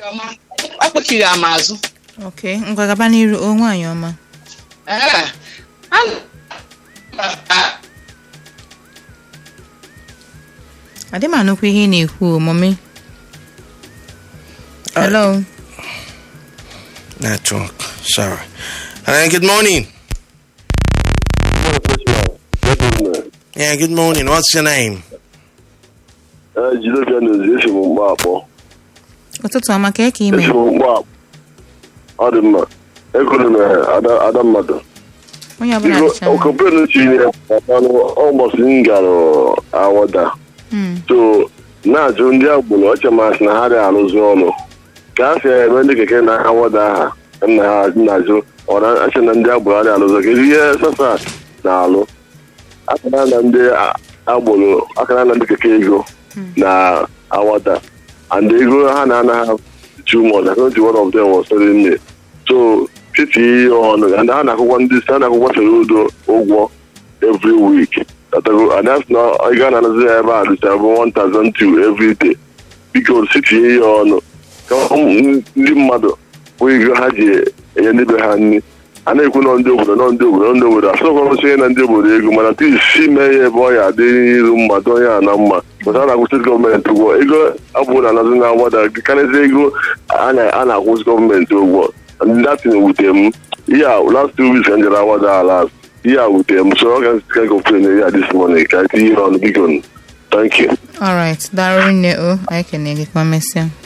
ọ kpọchiri amazụ. Okay, ngwa gaba n'iru o nwaanyị ọma. Adị m anụkwa ihe ị na-ekwu mami. Hello. Network. Sorry. Good morning. Yeah, good morning. What's your name? Ụtụtụ ọma ka eke ime. Ọ dị mma. Ekuru m ada mmadụ. Onye ọbụla dịcha mma. Okopenu tinye almost ngara awada. So na-ajụ ndị agbụrụ ọcha masị na ha dị arụzi ọnụ. Ka a sị ebe ndị keke na awada aha na ha na-ajụ ọra acha na ndị agbụrụ adị arụzi. Kedu ihe sasa na-alụ? Akara na ndị agbụrụ akara na ndị keke ego na awada. And the ego ha 2 months. I don't know one of them was telling me. So 50 on and I have one this and I watch a Ogwo every week. And that's not I got another about 1,002 every day. Because 50 on the mother we had a and they could not do it, not do it. So I'm saying and do it, but at least see me a boy at the room, Madoya and Amma. But I was government to go. Ego, I put another now what I can say go and I was government to work. And that's with them. Yeah, last 2 weeks and I was last. Yeah, with them. So I can complain this morning. I see you on the beacon. Thank you. All right. Darren, I can make it my message.